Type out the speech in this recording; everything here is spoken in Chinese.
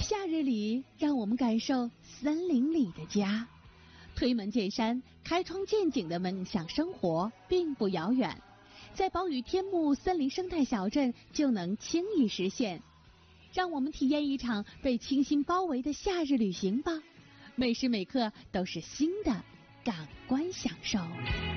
夏日里，让我们感受森林里的家。推门见山，开窗见景的梦想生活并不遥远，在宝屿天幕森林生态小镇就能轻易实现。让我们体验一场被清新包围的夏日旅行吧，每时每刻都是新的感官享受。